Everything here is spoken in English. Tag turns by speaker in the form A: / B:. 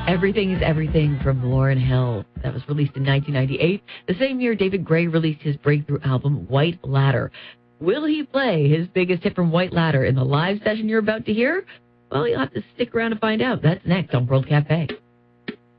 A: Everything is Everything from Lauryn Hill. That was released in 1998. The same year, David Gray released his breakthrough album, White Ladder. Will he play his biggest hit from White Ladder in the live session you're about to hear? Well, you'll have to stick around to find out. That's next on World Cafe.